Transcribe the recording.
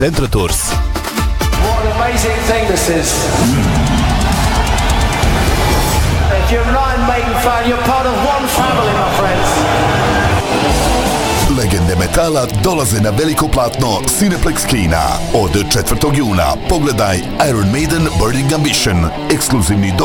Centro Tours. What an amazing thing this is. If you're an Iron Maiden fan, you're part of one family, my friends. Legende metala dolaze na veliko platno Cineplex kina. Od 4. juna pogledaj Iron Maiden Burning Ambition, ekskluzivni